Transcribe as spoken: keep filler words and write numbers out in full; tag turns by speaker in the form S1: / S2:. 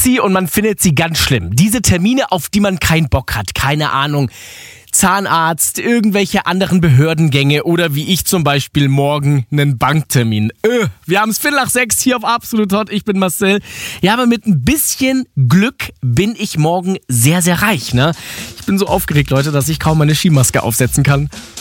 S1: sie und man findet sie ganz schlimm. Diese Termine, auf die man keinen Bock hat. Keine Ahnung. Zahnarzt, irgendwelche anderen Behördengänge oder wie ich zum Beispiel morgen einen Banktermin. Öh, wir haben es Viertel nach sechs hier auf Absolut Hot. Ich bin Marcel. Ja, aber mit ein bisschen Glück bin ich morgen sehr, sehr reich, ne? Ich bin so aufgeregt, Leute, dass ich kaum meine Skimaske aufsetzen kann.